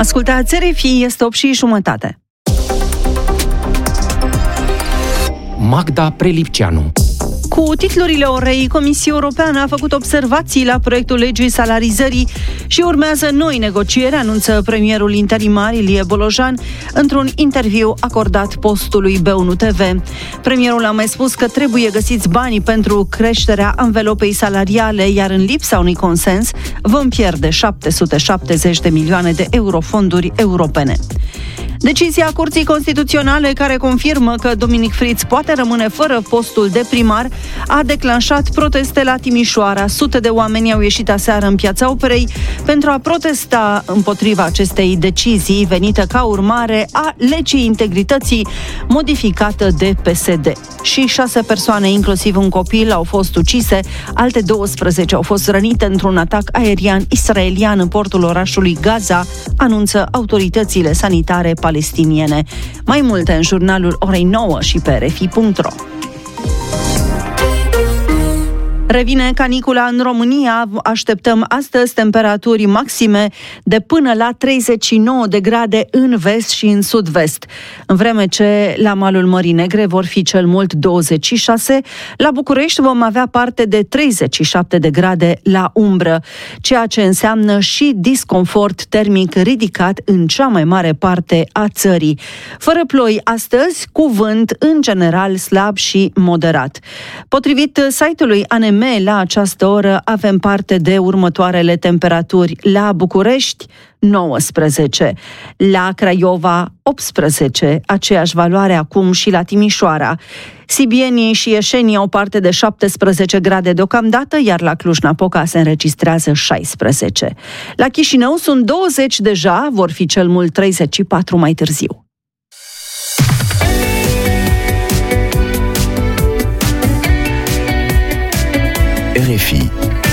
Ascultați RFI, este 8:30. Magda Prelipceanu. Cu titlurile orei, Comisia Europeană a făcut observații la proiectul legii salarizării și urmează noi negocieri, anunță premierul interimar Ilie Bolojan într-un interviu acordat postului B1 TV. Premierul a mai spus că trebuie găsiți banii pentru creșterea anvelopei salariale, iar în lipsa unui consens vom pierde 770 de milioane de euro fonduri europene. Decizia Curții Constituționale, care confirmă că Dominic Friț poate rămâne fără postul de primar, a declanșat proteste la Timișoara. Sute de oameni au ieșit aseară în Piața Operei pentru a protesta împotriva acestei decizii, venită ca urmare a legii integrității modificată de PSD. Și 6 persoane, inclusiv un copil, au fost ucise, alte 12 au fost rănite într-un atac aerian israelian în portul orașului Gaza, anunță autoritățile sanitare palestiniene. Mai multe în jurnalul orei 9 și pe rfi.ro. Revine canicula în România, așteptăm astăzi temperaturi maxime de până la 39 de grade în vest și în sud-vest, în vreme ce la malul Mării Negre vor fi cel mult 26, la București vom avea parte de 37 de grade la umbră, ceea ce înseamnă și disconfort termic ridicat în cea mai mare parte a țării. Fără ploi astăzi, cu vânt în general slab și moderat. Potrivit site-ului ANM, la această oră avem parte de următoarele temperaturi: la București 19, la Craiova 18, aceeași valoare acum și la Timișoara. Sibienii și ieșenii au parte de 17 grade deocamdată, iar la Cluj-Napoca se înregistrează 16. La Chișinău sunt 20 deja, vor fi cel mult 34 mai târziu. RFI.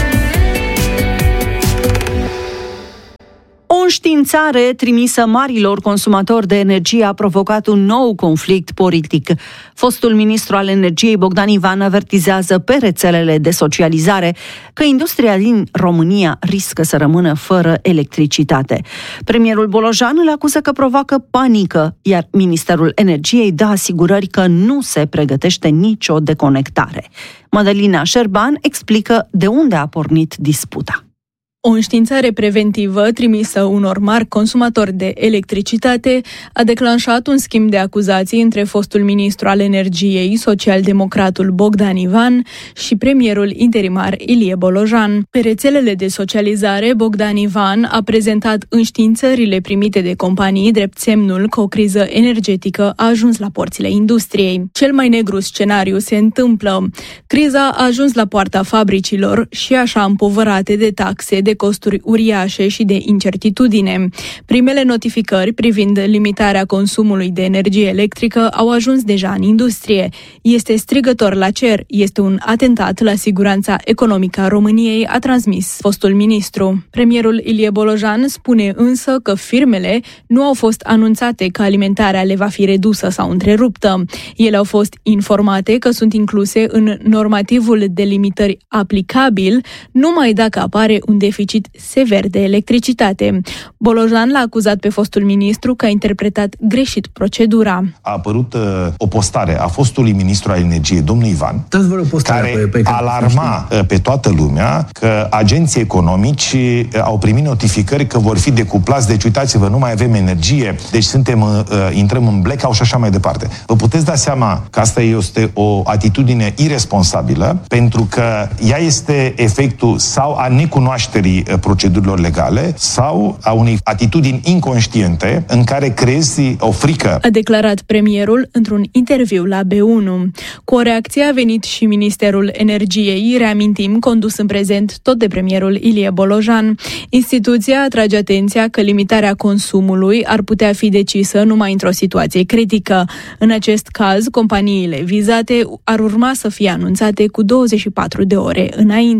O înștiințare trimisă marilor consumatori de energie a provocat un nou conflict politic. Fostul ministru al energiei Bogdan Ivan avertizează pe rețelele de socializare că industria din România riscă să rămână fără electricitate. Premierul Bolojan îl acuză că provoacă panică, iar Ministerul Energiei dă asigurări că nu se pregătește nicio deconectare. Mădălina Șerban explică de unde a pornit disputa. O înștiințare preventivă trimisă unor mari consumatori de electricitate a declanșat un schimb de acuzații între fostul ministru al energiei, socialdemocratul Bogdan Ivan, și premierul interimar Ilie Bolojan. Pe rețelele de socializare, Bogdan Ivan a prezentat înștiințările primite de companii drept semnul că o criză energetică a ajuns la porțile industriei. Cel mai negru scenariu se întâmplă. Criza a ajuns la poarta fabricilor și așa împovărate de taxe, de costuri uriașe și de incertitudine. Primele notificări privind limitarea consumului de energie electrică au ajuns deja în industrie. Este strigător la cer, este un atentat la siguranța economică a României, a transmis fostul ministru. Premierul Ilie Bolojan spune însă că firmele nu au fost anunțate că alimentarea le va fi redusă sau întreruptă. Ele au fost informate că sunt incluse în normativul de limitări aplicabil numai dacă apare un deficit sever de electricitate. Bolojan l-a acuzat pe fostul ministru că a interpretat greșit procedura. A apărut o postare a fostului ministru al energiei, domnul Ivan, care alarma pe toată lumea că agenții economici au primit notificări că vor fi decuplați, deci uitați-vă, nu mai avem energie, deci intrăm în blackout și așa mai departe. Vă puteți da seama că asta este o atitudine irresponsabilă, pentru că ea este efectul sau a necunoașterii procedurilor legale sau a unei atitudini inconștiente în care creezi o frică. A declarat premierul într-un interviu la B1. Cu o reacție a venit și Ministerul Energiei, reamintim, condus în prezent tot de premierul Ilie Bolojan. Instituția atrage atenția că limitarea consumului ar putea fi decisă numai într-o situație critică. În acest caz, companiile vizate ar urma să fie anunțate cu 24 de ore înainte.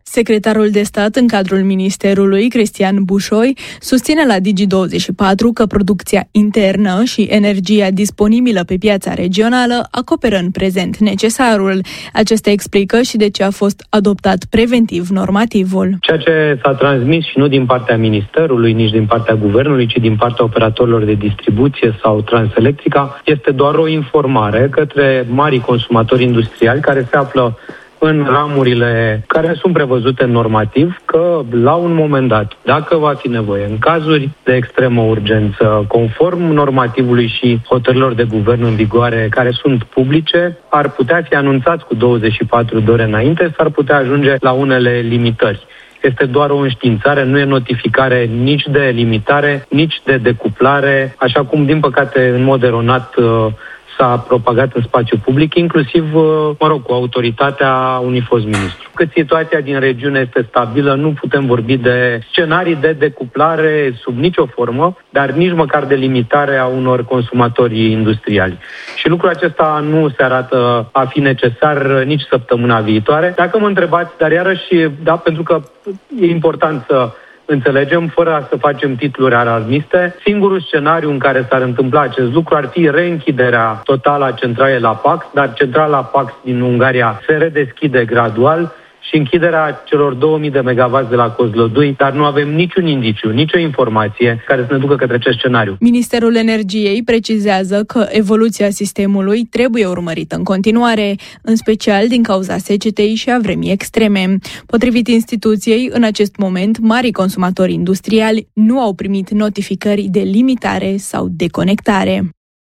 Secretarul de stat în cadrul ministerului, Cristian Bușoi, susține la Digi24 că producția internă și energia disponibilă pe piața regională acoperă în prezent necesarul. Acesta explică și de ce a fost adoptat preventiv normativul. Ceea ce s-a transmis și nu din partea ministerului, nici din partea guvernului, ci din partea operatorilor de distribuție sau Transelectrica, este doar o informare către marii consumatori industriali care se află în ramurile care sunt prevăzute normativ, că la un moment dat, dacă va fi nevoie, în cazuri de extremă urgență, conform normativului și hotărârilor de guvern în vigoare care sunt publice, ar putea fi anunțați cu 24 de ore înainte, s-ar putea ajunge la unele limitări. Este doar o înștiințare, nu e notificare nici de limitare, nici de decuplare, așa cum, din păcate, în mod eronat s-a propagat în spațiu public, inclusiv, cu autoritatea unui fost ministru. Cât situația din regiune este stabilă, nu putem vorbi de scenarii de decuplare sub nicio formă, dar nici măcar de limitare a unor consumatori industriali. Și lucrul acesta nu se arată a fi necesar nici săptămâna viitoare. Dacă mă întrebați, dar iarăși, da, pentru că e important să înțelegem, fără a să facem titluri alarmiste, singurul scenariu în care s-ar întâmpla acest lucru ar fi reînchiderea totală a centralei la Pax, dar centrala Pax din Ungaria se redeschide gradual și închiderea celor 2000 de megawatts de la Kozlodui, dar nu avem niciun indiciu, nicio informație care să ne ducă către acest scenariu. Ministerul Energiei precizează că evoluția sistemului trebuie urmărită în continuare, în special din cauza secetei și a vremii extreme. Potrivit instituției, în acest moment, marii consumatori industriali nu au primit notificări de limitare sau deconectare.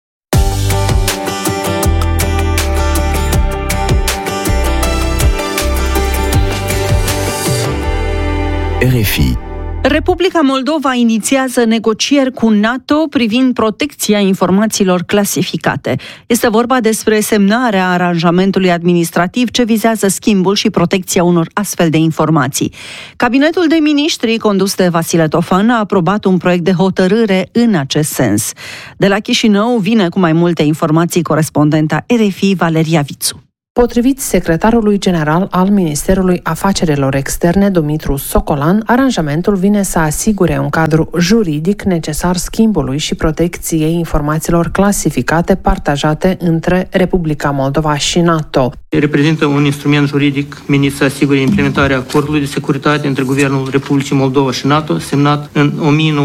RFI. Republica Moldova inițiază negocieri cu NATO privind protecția informațiilor clasificate. Este vorba despre semnarea aranjamentului administrativ ce vizează schimbul și protecția unor astfel de informații. Cabinetul de miniștri condus de Vasile Tofan a aprobat un proiect de hotărâre în acest sens. De la Chișinău vine cu mai multe informații corespondenta RFI Valeria Vițu. Potrivit secretarului general al Ministerului Afacerilor Externe, Dumitru Socolan, aranjamentul vine să asigure un cadru juridic necesar schimbului și protecției informațiilor clasificate partajate între Republica Moldova și NATO. Reprezintă un instrument juridic menit să asigure implementarea acordului de securitate între Guvernul Republicii Moldova și NATO, semnat în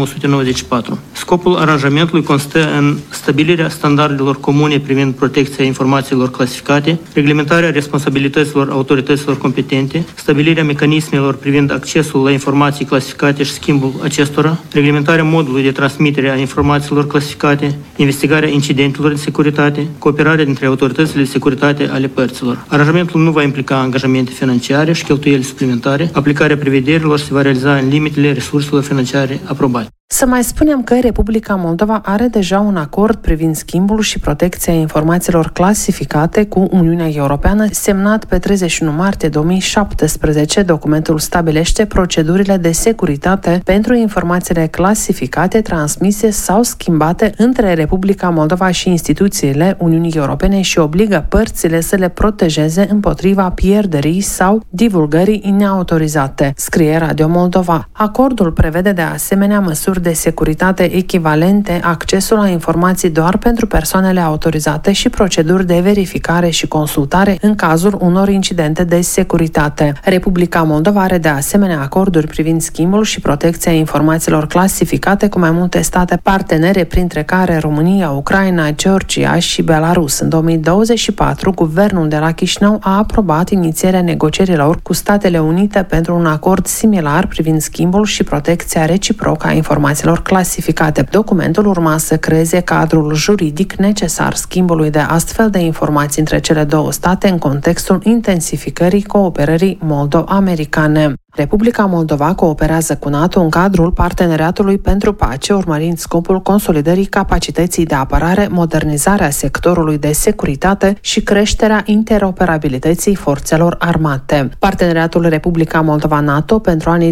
1994. Scopul aranjamentului constă în stabilirea standardelor comune privind protecția informațiilor clasificate, reglementarea responsabilităților autorităților competente, stabilirea mecanismelor privind accesul la informații clasificate și schimbul acestora, reglementarea modului de transmitere a informațiilor clasificate, investigarea incidentelor de securitate, cooperarea dintre autoritățile de securitate ale părților. Aranjamentul nu va implica angajamente financiare și cheltuieli suplimentare. Aplicarea prevederilor se va realiza în limitele resurselor financiare aprobate. Să mai spunem că Republica Moldova are deja un acord privind schimbul și protecția informațiilor clasificate cu Uniunea Europeană, semnat pe 31 martie 2017. Documentul stabilește procedurile de securitate pentru informațiile clasificate, transmise sau schimbate între Republica Moldova și instituțiile Uniunii Europene și obligă părțile să le protejeze împotriva pierderii sau divulgării neautorizate, scrie Radio Moldova. Acordul prevede de asemenea măsuri de securitate echivalente, accesul la informații doar pentru persoanele autorizate și proceduri de verificare și consultare în cazul unor incidente de securitate. Republica Moldova are de asemenea acorduri privind schimbul și protecția informațiilor clasificate cu mai multe state partenere, printre care România, Ucraina, Georgia și Belarus. În 2024, guvernul de la Chișinău a aprobat inițierea negocierilor cu Statele Unite pentru un acord similar privind schimbul și protecția reciprocă a informațiilor clasificate. Documentul urma să creeze cadrul juridic necesar schimbului de astfel de informații între cele două state în contextul intensificării cooperării moldo-americane. Republica Moldova cooperează cu NATO în cadrul Parteneriatului pentru Pace, urmărind scopul consolidării capacității de apărare, modernizarea sectorului de securitate și creșterea interoperabilității forțelor armate. Parteneriatul Republica Moldova-NATO pentru anii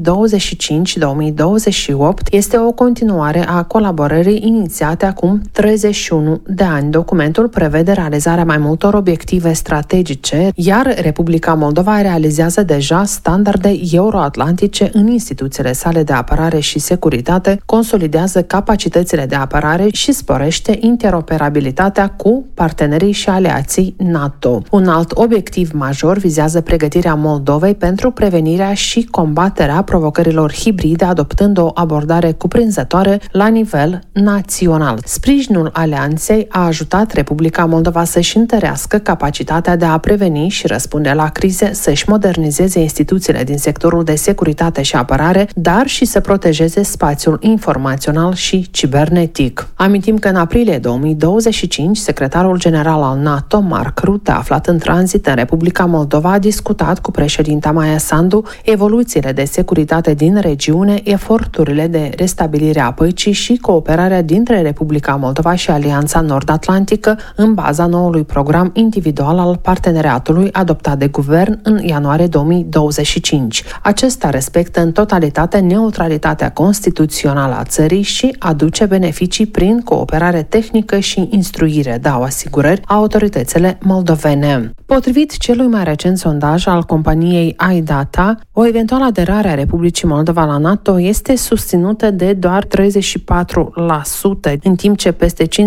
2025-2028 este o continuare a colaborării inițiate acum 31 de ani. Documentul prevede realizarea mai multor obiective strategice, iar Republica Moldova realizează deja standarde euroatlantice în instituțiile sale de apărare și securitate, consolidează capacitățile de apărare și sporește interoperabilitatea cu partenerii și aliații NATO. Un alt obiectiv major vizează pregătirea Moldovei pentru prevenirea și combaterea provocărilor hibride, adoptând o abordare cuprinzătoare la nivel național. Sprijinul alianței a ajutat Republica Moldova să-și întărească capacitatea de a preveni și răspunde la crize, să-și modernizeze instituțiile din sectorul de securitate și apărare, dar și să protejeze spațiul informațional și cibernetic. Amintim că în aprilie 2025, secretarul general al NATO, Mark Rutte, aflat în tranzit în Republica Moldova, a discutat cu președinta Maia Sandu evoluțiile de securitate din regiune, eforturile de restabilire a păcii și cooperarea dintre Republica Moldova și Alianța Nord-Atlantică în baza noului program individual al parteneriatului adoptat de guvern în ianuarie 2025. Acesta respectă în totalitate neutralitatea constituțională a țării și aduce beneficii prin cooperare tehnică și instruire, dau asigurări autoritățile moldovene. Potrivit celui mai recent sondaj al companiei iData, o eventuală aderare a Republicii Moldova la NATO este susținută de doar 34%, în timp ce peste 54%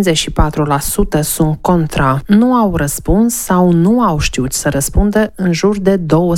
sunt contra. Nu au răspuns sau nu au știut să răspundă în jur de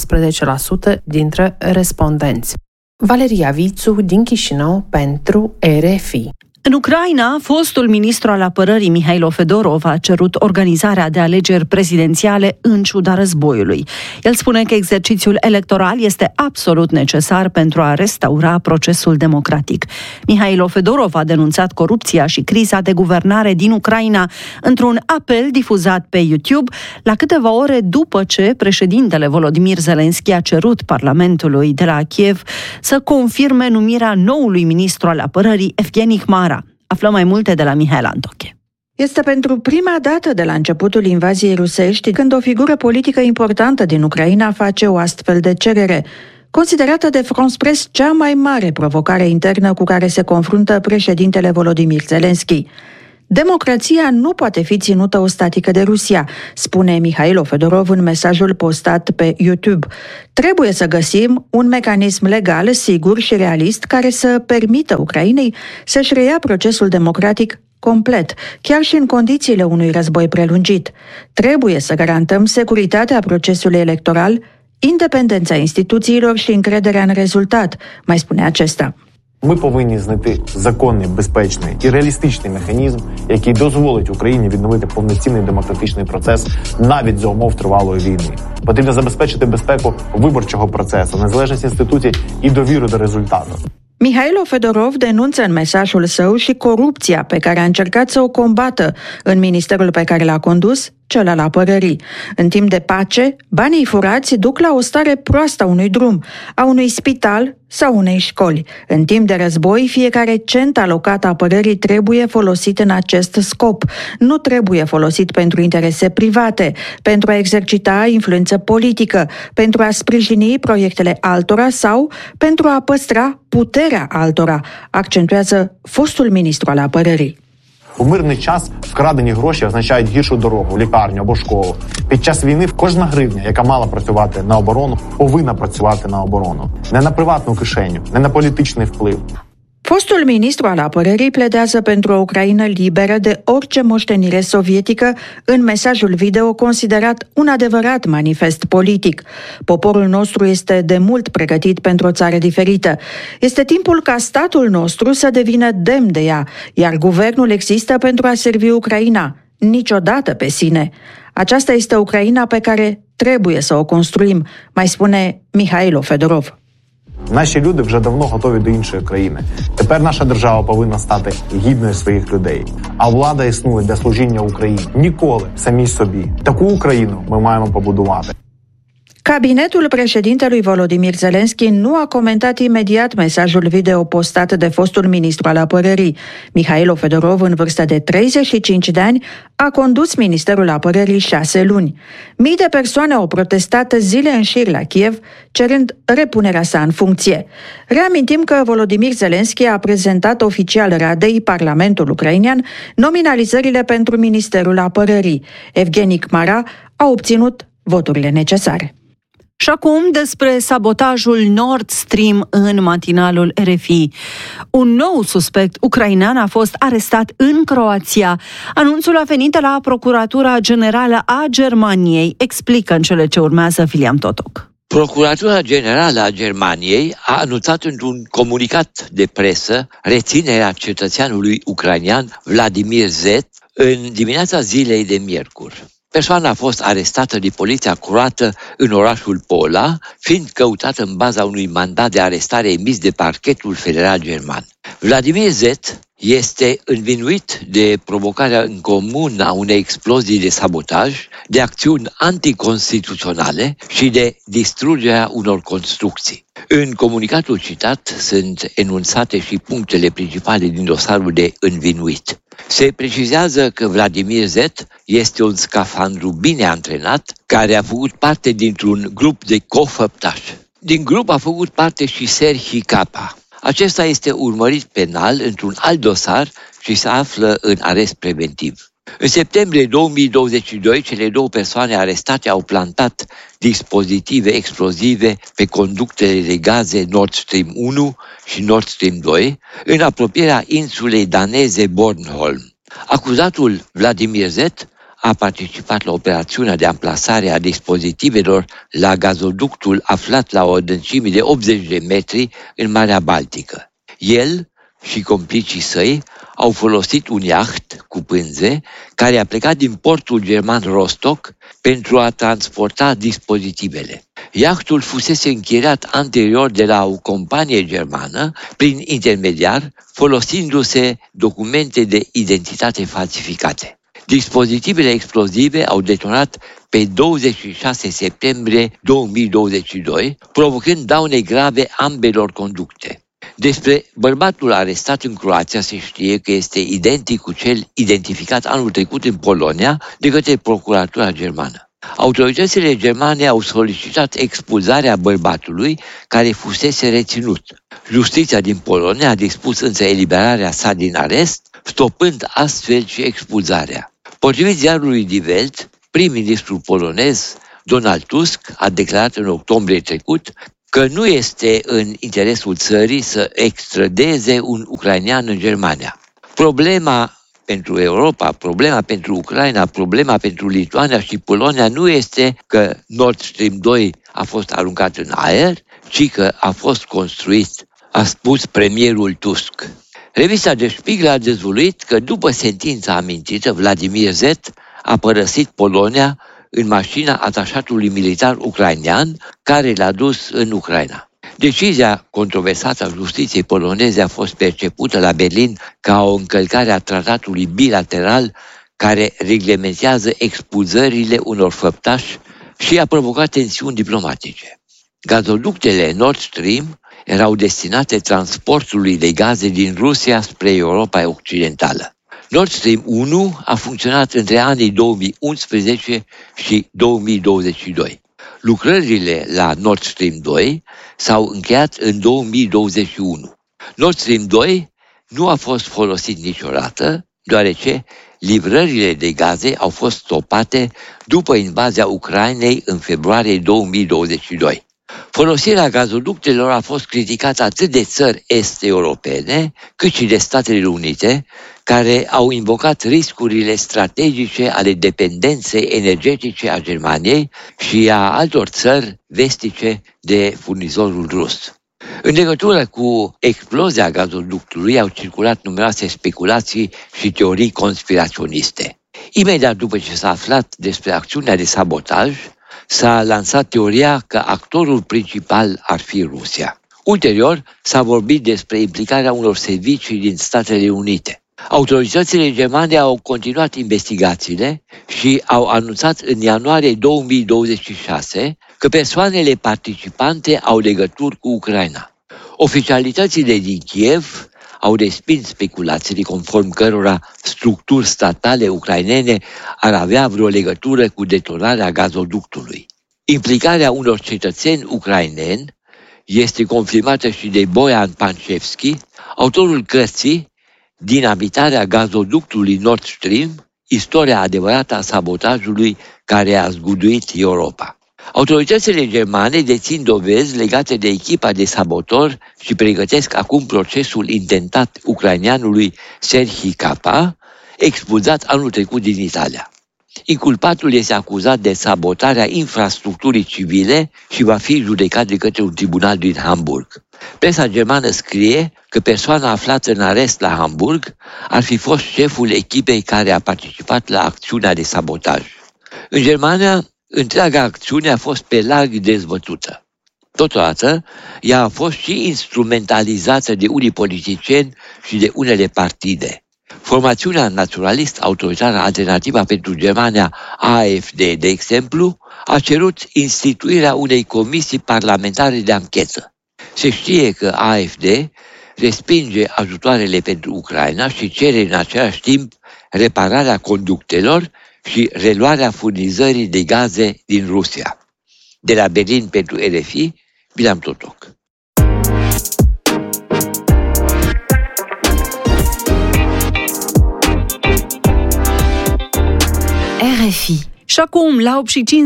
12% dintre respondenți. Valeria Vițu din Chișinău pentru RFI. În Ucraina, fostul ministru al apărării Mihailo Fedorov a cerut organizarea de alegeri prezidențiale în ciuda războiului. El spune că exercițiul electoral este absolut necesar pentru a restaura procesul democratic. Mihailo Fedorov a denunțat corupția și criza de guvernare din Ucraina într-un apel difuzat pe YouTube, la câteva ore după ce președintele Volodymyr Zelensky a cerut Parlamentului de la Kiev să confirme numirea noului ministru al apărării, Evgeni Hmara. Aflăm mai multe de la Mihaela Antoche. Este pentru prima dată de la începutul invaziei rusești când o figură politică importantă din Ucraina face o astfel de cerere, considerată de France Press cea mai mare provocare internă cu care se confruntă președintele Volodymyr Zelensky. Democrația nu poate fi ținută ostatică de Rusia, spune Mihailo Fedorov în mesajul postat pe YouTube. Trebuie să găsim un mecanism legal, sigur și realist care să permită Ucrainei să-și reia procesul democratic complet, chiar și în condițiile unui război prelungit. Trebuie să garantăm securitatea procesului electoral, independența instituțiilor și încrederea în rezultat, mai spune acesta. Ми повинні знайти законний, безпечний і реалістичний механізм, який дозволить Україні відновити повноцінний демократичний процес навіть за умов тривалої війни. Потрібно забезпечити безпеку виборчого процесу, незалежність інституцій і довіру до результату. Mihailo Fedorov denunță în mesajul său și corupția pe care a încercat să o combată în ministerul pe care l-a condus, cel al apărării. În timp de pace, banii furați duc la o stare proastă a unui drum, a unui spital sau unei școli. În timp de război, fiecare cent alocat apărării trebuie folosit în acest scop. Nu trebuie folosit pentru interese private, pentru a exercita influență politică, pentru a sprijini proiectele altora sau pentru a păstra puterea altora, accentuează fostul ministru al apărării. У мирний час вкрадені гроші означають гіршу дорогу, лікарню або школу. Під час війни кожна гривня, яка мала працювати на оборону, повинна працювати на оборону. Не на приватну кишеню, не на політичний вплив. Fostul ministru al apărării pledează pentru o Ucraină liberă de orice moștenire sovietică în mesajul video considerat un adevărat manifest politic. Poporul nostru este de mult pregătit pentru o țară diferită. Este timpul ca statul nostru să devină demn de ea, iar guvernul există pentru a servi Ucraina, niciodată pe sine. Aceasta este Ucraina pe care trebuie să o construim, mai spune Mihailo Fedorov. Наші люди вже давно готові до іншої країни. Тепер наша держава повинна стати гідною своїх людей. А влада існує для служіння Україні. Ніколи самій собі. Таку Україну ми маємо побудувати. Cabinetul președintelui Volodymyr Zelensky nu a comentat imediat mesajul video postat de fostul ministru al apărării. Mihailo Fedorov, în vârstă de 35 de ani, a condus Ministerul Apărării 6 luni. Mii de persoane au protestat zile în șir la Kiev, cerând repunerea sa în funcție. Reamintim că Volodymyr Zelensky a prezentat oficial Radei, Parlamentul ucrainean, nominalizările pentru Ministerul Apărării. Evgeni Kmara a obținut voturile necesare. Și acum despre sabotajul Nord Stream în matinalul RFI. Un nou suspect ucrainean a fost arestat în Croația. Anunțul a venit de la Procuratura Generală a Germaniei, explică în cele ce urmează Filiam Totoc. Procuratura Generală a Germaniei a anunțat într-un comunicat de presă reținerea cetățeanului ucrainean Vladimir Z în dimineața zilei de miercuri. Persoana a fost arestată de poliția croată în orașul Pola, fiind căutată în baza unui mandat de arestare emis de parchetul federal german. Vladimir Z este învinuit de provocarea în comun a unei explozii de sabotaj, de acțiuni anticonstituționale și de distrugerea unor construcții. În comunicatul citat sunt enunțate și punctele principale din dosarul de învinuit. Se precizează că Vladimir Z este un scafandru bine antrenat care a făcut parte dintr-un grup de cofăptași. Din grup a făcut parte și Serhii Capa. Acesta este urmărit penal într-un alt dosar și se află în arest preventiv. În septembrie 2022, cele două persoane arestate au plantat dispozitive explozive pe conductele de gaze Nord Stream 1 și Nord Stream 2 în apropierea insulei daneze Bornholm. Acuzatul Vladimir Z a participat la operațiunea de amplasare a dispozitivelor la gazoductul aflat la o adâncime de 80 de metri în Marea Baltică. El și complicii săi au folosit un iaht cu pânze care a plecat din portul german Rostock pentru a transporta dispozitivele. Iahtul fusese închiriat anterior de la o companie germană prin intermediar, folosindu-se documente de identitate falsificate. Dispozitivele explozive au detonat pe 26 septembrie 2022, provocând daune grave ambelor conducte. Despre bărbatul arestat în Croația se știe că este identic cu cel identificat anul trecut în Polonia de către Procuratura Germană. Autoritățile germane au solicitat expulzarea bărbatului care fusese reținut. Justiția din Polonia a dispus însă eliberarea sa din arest, stopând astfel și expulzarea. Potrivit ziarului Die Welt, prim-ministrul polonez Donald Tusk a declarat în octombrie trecut că nu este în interesul țării să extradeze un ucrainean în Germania. Problema pentru Europa, problema pentru Ucraina, problema pentru Lituania și Polonia nu este că Nord Stream 2 a fost aruncat în aer, ci că a fost construit, a spus premierul Tusk. Revista Der Spiegel a dezvăluit că după sentința amintită, Vladimir Z a părăsit Polonia în mașina atașatului militar ucrainean care l-a dus în Ucraina. Decizia controversată a justiției poloneze a fost percepută la Berlin ca o încălcare a tratatului bilateral care reglementează expulzările unor făptași și a provocat tensiuni diplomatice. Gazoductele Nord Stream erau destinate transportului de gaze din Rusia spre Europa Occidentală. Nord Stream 1 a funcționat între anii 2011 și 2022. Lucrările la Nord Stream 2 s-au încheiat în 2021. Nord Stream 2 nu a fost folosit niciodată, deoarece livrările de gaze au fost stopate după invazia Ucrainei în februarie 2022. Folosirea gazoductelor a fost criticată atât de țări est-europene, cât și de Statele Unite, care au invocat riscurile strategice ale dependenței energetice a Germaniei și a altor țări vestice de furnizorul rus. În legătură cu explozia gazoductului au circulat numeroase speculații și teorii conspiraționiste. Imediat după ce s-a aflat despre acțiunea de sabotaj, s-a lansat teoria că actorul principal ar fi Rusia. Ulterior, s-a vorbit despre implicarea unor servicii din Statele Unite. Autoritățile germane au continuat investigațiile și au anunțat în ianuarie 2026 că persoanele participante au legături cu Ucraina. Oficialitățile din Kiev au respins speculațiile conform cărora structuri statale ucrainene ar avea vreo legătură cu detonarea gazoductului. Implicarea unor cetățeni ucraineni este confirmată și de Bojan Panchevski, autorul cărții Dinamitarea gazoductului Nord Stream, istoria adevărată a sabotajului care a zguduit Europa. Autoritățile germane dețin dovezi legate de echipa de sabotori și pregătesc acum procesul intentat ucraineanului Serhii Capa, expulzat anul trecut din Italia. Inculpatul este acuzat de sabotarea infrastructurii civile și va fi judecat de către un tribunal din Hamburg. Presa germană scrie că persoana aflată în arest la Hamburg ar fi fost șeful echipei care a participat la acțiunea de sabotaj. În Germania, întreaga acțiune a fost pe larg dezbătută. Totodată, ea a fost și instrumentalizată de unii politicieni și de unele partide. Formațiunea naționalist-autoritară Alternativa pentru Germania, AfD, de exemplu, a cerut instituirea unei comisii parlamentare de anchetă. Se știe că AfD respinge ajutoarele pentru Ucraina și cere în același timp repararea conductelor și reluarea furnizării de gaze din Rusia. De la Berlin pentru RFI, Bilam Totoc. RFI. Și acum, la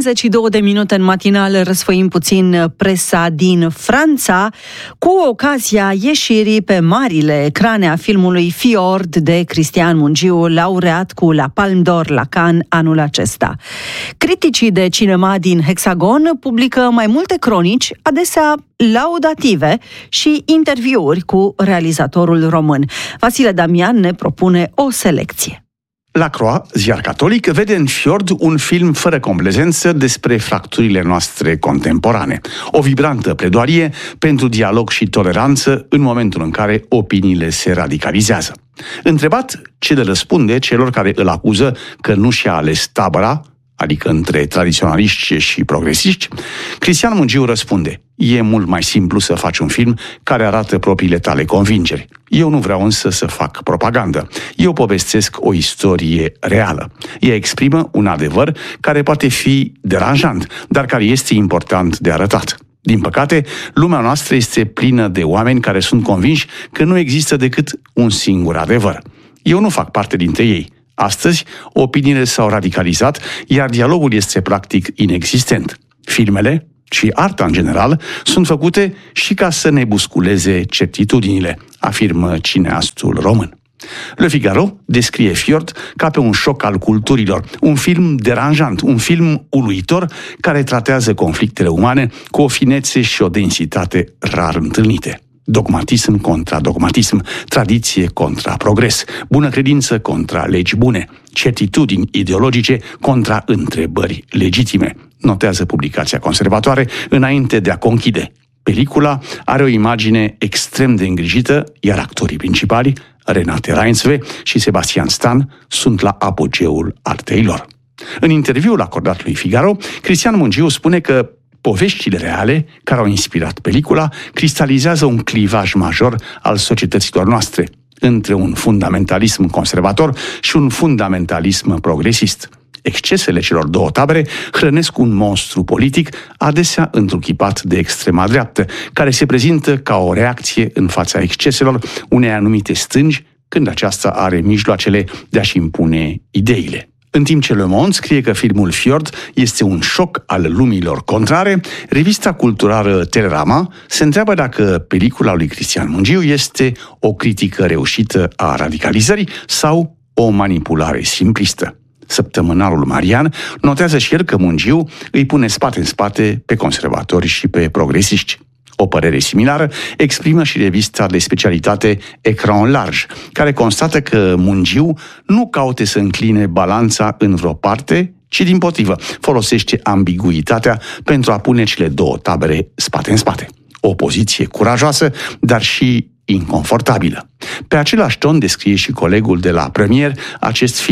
8:52 în matinal, răsfoim puțin presa din Franța cu ocazia ieșirii pe marile ecrane a filmului Fjord de Cristian Mungiu, laureat cu la Palme d'Or la Cannes anul acesta. Criticii de cinema din Hexagon publică mai multe cronici, adesea laudative, și interviuri cu realizatorul român. Vasile Damian ne propune o selecție. La Croix, ziar catolic, vede în Fjord un film fără complezență despre fracturile noastre contemporane. O vibrantă pledoarie pentru dialog și toleranță în momentul în care opiniile se radicalizează. Întrebat ce le răspunde celor care îl acuză că nu și-a ales tabăra, adică între tradiționaliști și progresiști, Cristian Mungiu răspunde: e mult mai simplu să faci un film care arată propriile tale convingeri. Eu nu vreau însă să fac propagandă. Eu povestesc o istorie reală. Ea exprimă un adevăr care poate fi deranjant, dar care este important de arătat. Din păcate, lumea noastră este plină de oameni care sunt convinși că nu există decât un singur adevăr. Eu nu fac parte dintre ei. Astăzi, opiniile s-au radicalizat, iar dialogul este practic inexistent. Filmele și arta în general sunt făcute și ca să ne busculeze certitudinile, afirmă cineastul român. Le Figaro descrie Fjord ca pe un șoc al culturilor, un film deranjant, un film uluitor care tratează conflictele umane cu o finețe și o densitate rar întâlnite. Dogmatism contra dogmatism, tradiție contra progres, bună credință contra legi bune, certitudini ideologice contra întrebări legitime, notează publicația conservatoare înainte de a conchide. Pelicula are o imagine extrem de îngrijită, iar actorii principali, Renate Reinsve și Sebastian Stan, sunt la apogeul artei lor. În interviul acordat lui Figaro, Cristian Mungiu spune că poveștile reale care au inspirat pelicula cristalizează un clivaj major al societăților noastre, între un fundamentalism conservator și un fundamentalism progresist. Excesele celor două tabere hrănesc un monstru politic, adesea întruchipat de extrema dreaptă, care se prezintă ca o reacție în fața exceselor unei anumite stângi, când aceasta are mijloacele de a-și impune ideile. În timp ce Le Monde scrie că filmul Fjord este un șoc al lumilor contrare, revista culturală Telerama se întreabă dacă pelicula lui Cristian Mungiu este o critică reușită a radicalizării sau o manipulare simplistă. Săptămânalul Marian notează și el că Mungiu îi pune spate în spate pe conservatori și pe progresiști. O părere similară exprimă și revista de specialitate Ecran Large, care constată că Mungiu nu caute să încline balanța în vreo parte, ci dimpotrivă folosește ambiguitatea pentru a pune cele două tabere spate în spate. O poziție curajoasă, dar și inconfortabilă. Pe același ton descrie și colegul de la premier acest film,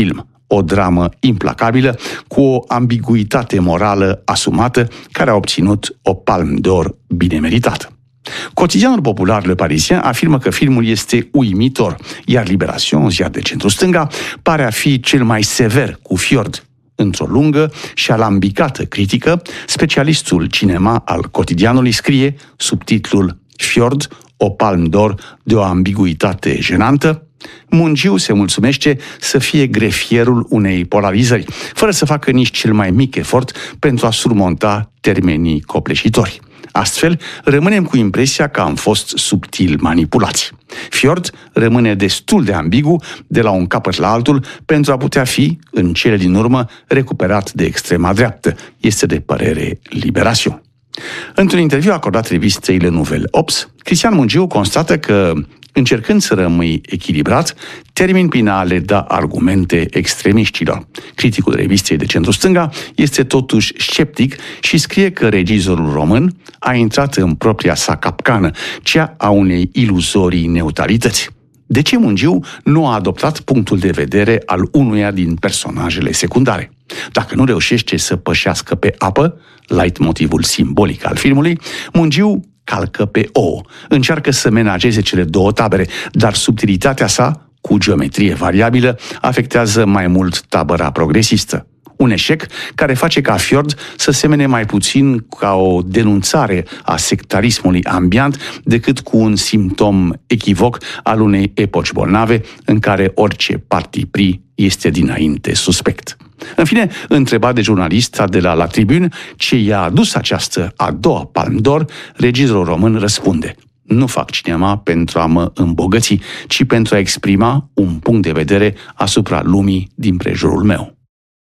o dramă implacabilă cu o ambiguitate morală asumată care a obținut o Palme d'Or bine meritată. Cotidianul popular Le Parisien afirmă că filmul este uimitor, iar Libération, ziar de centru-stânga, pare a fi cel mai sever cu Fjord. Într-o lungă și alambicată critică, specialistul cinema al cotidianului scrie sub titlul Fjord, o Palme d'Or de o ambiguitate jenantă. Mungiu se mulțumește să fie grefierul unei polarizări, fără să facă nici cel mai mic efort pentru a surmonta termenii copleșitori. Astfel, rămânem cu impresia că am fost subtil manipulați. Fjord rămâne destul de ambigu de la un capăt la altul pentru a putea fi, în cele din urmă, recuperat de extrema dreaptă. Este de părere Libération. Într-un interviu acordat revistei Le Nouvel Obs, Cristian Mungiu constată că, încercând să rămâi echilibrat, termin prin a le da argumente extremiștilor. Criticul revistei de centru-stânga este totuși sceptic și scrie că regizorul român a intrat în propria sa capcană, cea a unei iluzorii neutralități. De ce Mungiu nu a adoptat punctul de vedere al unuia din personajele secundare? Dacă nu reușește să pășească pe apă, leitmotivul simbolic al filmului, Mungiu calcă pe ouă, încearcă să menajeze cele două tabere, dar subtilitatea sa, cu geometrie variabilă, afectează mai mult tabăra progresistă. Un eșec care face ca Fjord să semene mai puțin ca o denunțare a sectarismului ambiant decât cu un simptom echivoc al unei epoci bolnave în care orice parti pris este dinainte suspect. În fine, întrebat de jurnalista de la Tribune ce i-a adus această a doua Palme d'Or, regizorul român răspunde: nu fac cinema pentru a mă îmbogăți, ci pentru a exprima un punct de vedere asupra lumii din prejurul meu.